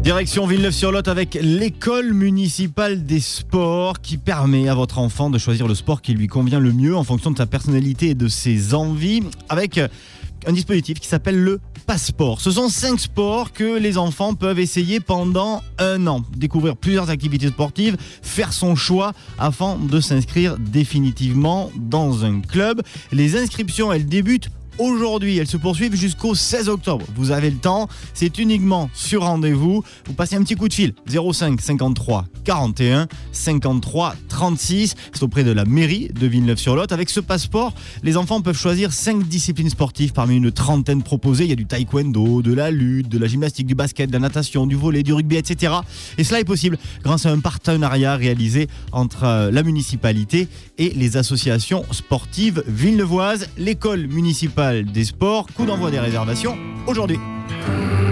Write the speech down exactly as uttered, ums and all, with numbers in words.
Direction Villeneuve-sur-Lot avec l'école municipale des sports qui permet à votre enfant de choisir le sport qui lui convient le mieux en fonction de sa personnalité et de ses envies avec un dispositif qui s'appelle le Passeport. Ce sont cinq sports que les enfants peuvent essayer pendant un an. Découvrir plusieurs activités sportives, faire son choix afin de s'inscrire définitivement dans un club. Les inscriptions, elles débutent aujourd'hui, elles se poursuivent jusqu'au seize octobre. Vous avez le temps, c'est uniquement sur rendez-vous. Vous passez un petit coup de fil, zéro cinq cinquante-trois quarante et un cinquante-trois trente-six. C'est auprès de la mairie de Villeneuve-sur-Lot. Avec ce passeport, les enfants peuvent choisir cinq disciplines sportives parmi une trentaine proposées. Il y a du taekwondo, de la lutte, de la gymnastique, du basket, de la natation, du volley, du rugby, et cetera. Et cela est possible grâce à un partenariat réalisé entre la municipalité et les associations sportives villeneuvoises. L'école municipale des sports, coup d'envoi des réservations aujourd'hui.